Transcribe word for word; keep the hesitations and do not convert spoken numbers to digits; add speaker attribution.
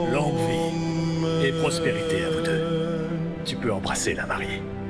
Speaker 1: Longue vie et prospérité à vous deux. Tu peux embrasser la mariée.